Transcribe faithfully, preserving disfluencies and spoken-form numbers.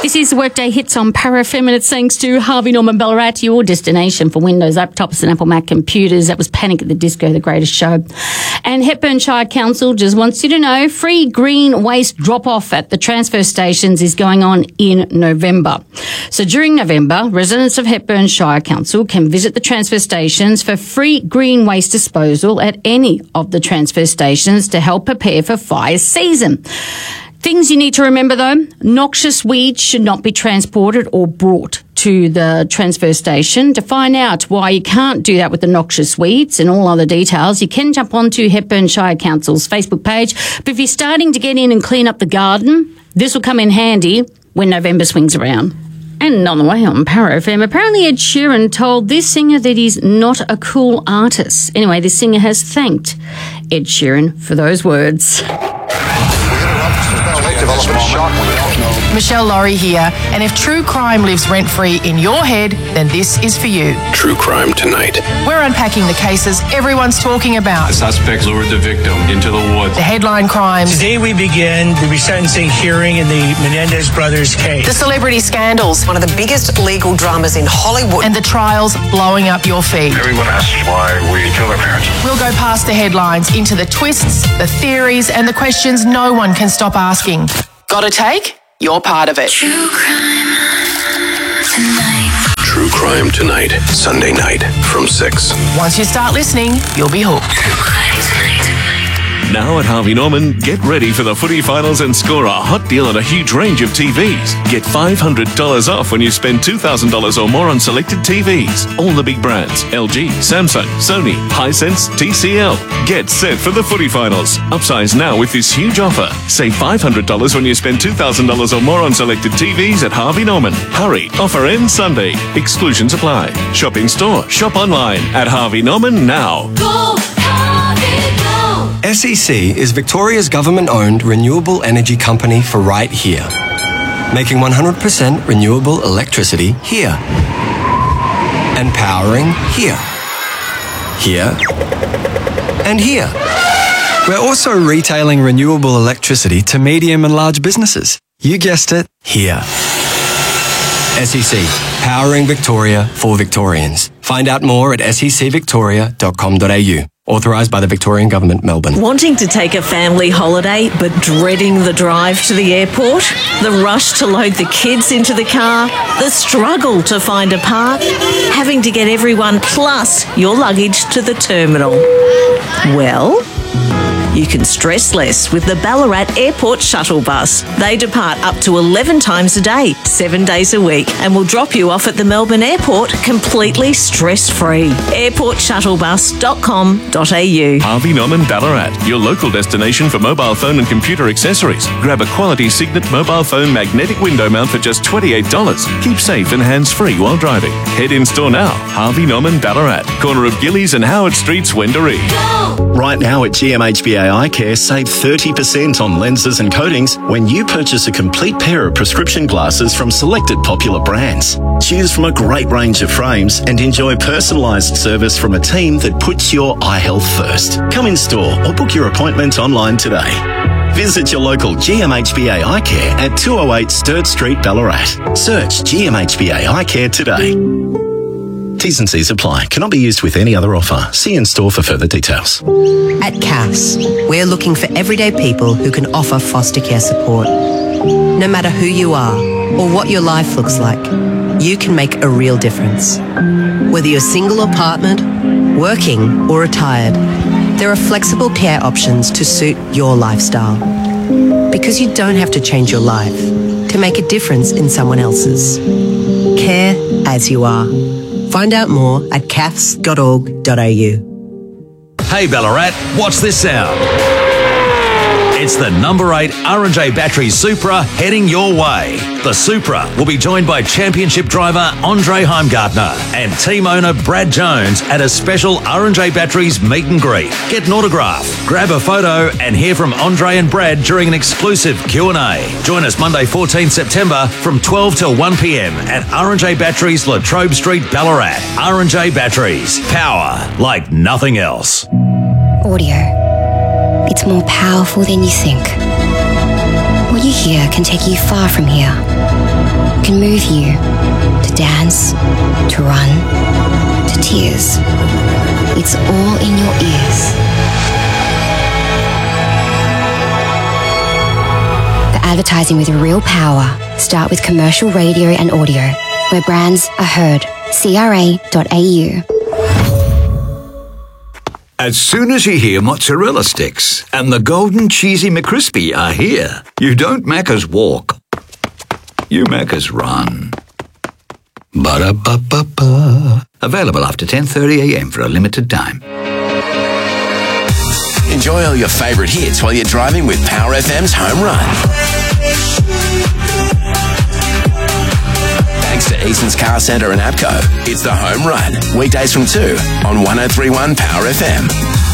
This is Workday Hits on Power F M, and it's thanks to Harvey Norman Ballarat, your destination for Windows laptops and Apple Mac computers. That was Panic at the Disco, the greatest show. And Hepburn Shire Council just wants you to know free green waste drop-off at the transfer stations is going on in November. So during November, residents of Hepburn Shire Council can visit the transfer stations for free green waste disposal at any of the transfer stations to help prepare for fire season. Things you need to remember though, noxious weeds should not be transported or brought to the transfer station. To find out why you can't do that with the noxious weeds and all other details, you can jump onto Hepburn Shire Council's Facebook page. But if you're starting to get in and clean up the garden, this will come in handy when November swings around. And on the way on Power F M, apparently Ed Sheeran told this singer that he's not a cool artist. Anyway, this singer has thanked Ed Sheeran for those words. Michelle Laurie here, and if true crime lives rent-free in your head, then this is for you. True Crime Tonight. We're unpacking the cases everyone's talking about. The suspect lured the victim into the woods. The headline crimes. Today we begin the resentencing hearing in the Menendez brothers case. The celebrity scandals. One of the biggest legal dramas in Hollywood. And the trials blowing up your feed. Everyone asks why we killed our parents. We'll go past the headlines into the twists, the theories, and the questions no one can stop asking. Got a take? You're part of it. True Crime Tonight. True Crime Tonight, Sunday night from six. Once you start listening, you'll be hooked. True Crime Tonight. Now at Harvey Norman, get ready for the footy finals and score a hot deal on a huge range of T Vs. Get five hundred dollars off when you spend two thousand dollars or more on selected T Vs. All the big brands, L G, Samsung, Sony, Hisense, T C L. Get set for the footy finals. Upsize now with this huge offer. Save five hundred dollars when you spend two thousand dollars or more on selected T Vs at Harvey Norman. Hurry, offer ends Sunday. Exclusions apply. Shop in store, shop online at Harvey Norman now. Go, Harvey, go! S E C is Victoria's government-owned renewable energy company for right here. Making one hundred percent renewable electricity here. And powering here. Here. And here. We're also retailing renewable electricity to medium and large businesses. You guessed it, here. S E C, powering Victoria for Victorians. Find out more at s e c victoria dot com dot a u. Authorised by the Victorian Government, Melbourne. Wanting to take a family holiday but dreading the drive to the airport? The rush to load the kids into the car? The struggle to find a park? Having to get everyone plus your luggage to the terminal? Well, you can stress less with the Ballarat Airport Shuttle Bus. They depart up to eleven times a day, seven days a week, and will drop you off at the Melbourne Airport completely stress-free. airport shuttle bus dot com dot a u. Harvey Norman Ballarat, your local destination for mobile phone and computer accessories. Grab a quality Signet mobile phone magnetic window mount for just twenty-eight dollars. Keep safe and hands-free while driving. Head in store now. Harvey Norman Ballarat, corner of Gillies and Howard Streets, Wendouree. Right now at G M H B A Eye Care, save thirty percent on lenses and coatings when you purchase a complete pair of prescription glasses from selected popular brands. Choose from a great range of frames and enjoy personalised service from a team that puts your eye health first. Come in store or book your appointment online today. Visit your local G M H B A Eye Care at two oh eight Sturt Street, Ballarat. Search G M H B A Eye Care today. T's and C's apply. Cannot be used with any other offer. See in store for further details. At C A F S, we're looking for everyday people who can offer foster care support. No matter who you are or what your life looks like, you can make a real difference. Whether you're single or partnered, working or retired, there are flexible care options to suit your lifestyle. Because you don't have to change your life to make a difference in someone else's. Care as you are. Find out more at c a f s dot org dot a u. Hey Ballarat, what's this sound? It's the number eight R and J Batteries Supra heading your way. The Supra will be joined by Championship driver Andre Heimgartner and team owner Brad Jones at a special R and J Batteries meet and greet. Get an autograph, grab a photo and hear from Andre and Brad during an exclusive Q and A. Join us Monday fourteenth September from twelve till one p m at R and J Batteries, Latrobe Street, Ballarat. R and J Batteries, power like nothing else. Audio. It's more powerful than you think. What you you hear can take you far from here. Can move you to dance, to run, to tears. It's all in your ears. The advertising with real power. Start with commercial radio and audio, where brands are heard. C R A dot A U. As soon as you hear mozzarella sticks and the golden cheesy McCrispy are here, you don't Macca's walk. You Macca's run. Ba-da-ba-ba-ba. Available after ten thirty a m for a limited time. Enjoy all your favourite hits while you're driving with Power F M's Home Run. Thanks to Easton's Car Centre and APCO, it's the Home Run. Weekdays from two on one oh three point one Power F M.